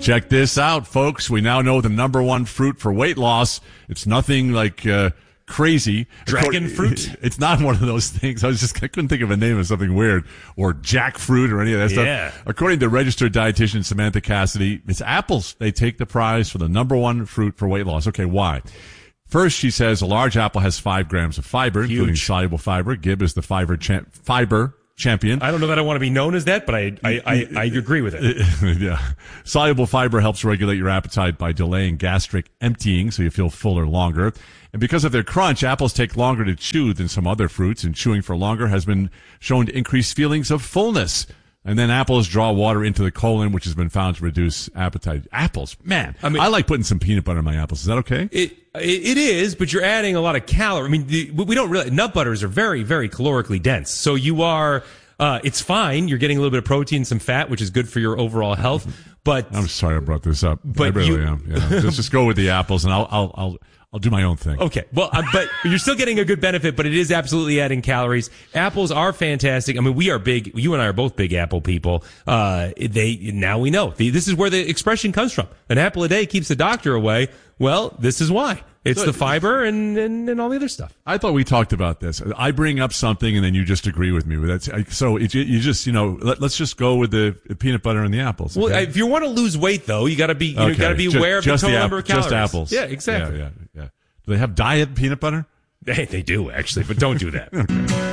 Check this out, folks. We now know the number one fruit for weight loss. It's nothing like crazy. Dragon fruit? It's not one of those things. I couldn't think of a name of something weird, or jackfruit or any of that stuff. According to registered dietitian Samantha Cassidy, it's apples. They take the prize for the number one fruit for weight loss. Okay, why? First, she says a large apple has 5 grams of fiber, including soluble fiber. Gib is the fiber champion. I don't know that I want to be known as that, but I agree with it. Yeah. Soluble fiber helps regulate your appetite by delaying gastric emptying, so you feel fuller longer. And because of their crunch, apples take longer to chew than some other fruits, and chewing for longer has been shown to increase feelings of fullness. And then apples draw water into the colon, which has been found to reduce appetite. Apples, man. I like putting some peanut butter in my apples. Is that okay? It is, but you're adding a lot of calories. I mean, we don't really, nut butters are very, very calorically dense. So you are, it's fine. You're getting a little bit of protein, some fat, which is good for your overall health. But I'm sorry I brought this up. I really am. Yeah. Just go with the apples, and I'll do my own thing. Okay. Well, but you're still getting a good benefit, but it is absolutely adding calories. Apples are fantastic. I mean, we are big. You and I are both big apple people. Now we know. This is where the expression comes from. An apple a day keeps the doctor away. Well, this is why. It's the fiber and all the other stuff. I thought we talked about this. I bring up something and then you just agree with me. So you just, let's just go with the peanut butter and the apples. Okay? Well, if you want to lose weight though, you got to be aware of the total number of calories. Just apples. Yeah, exactly. Yeah. Do they have diet peanut butter? They do actually, but don't do that.